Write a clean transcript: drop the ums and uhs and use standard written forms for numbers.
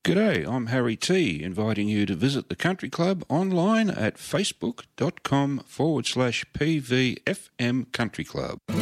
G'day, I'm Harry T, inviting you to visit the Country Club online at facebook.com/PVFM Country Club.